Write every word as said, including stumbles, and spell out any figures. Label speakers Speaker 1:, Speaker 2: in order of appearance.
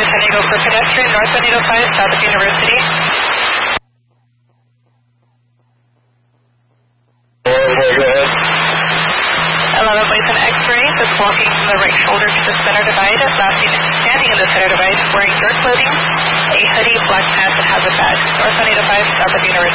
Speaker 1: San Diego for pedestrian, north one eight oh five, south of University.
Speaker 2: Go ahead.
Speaker 1: eleven Bison X-ray, just walking from the right shoulder to the center divide, last seen standing in the center divide, wearing your clothing, a hoodie, black pants, and has a badge. North one eight oh five, south of University.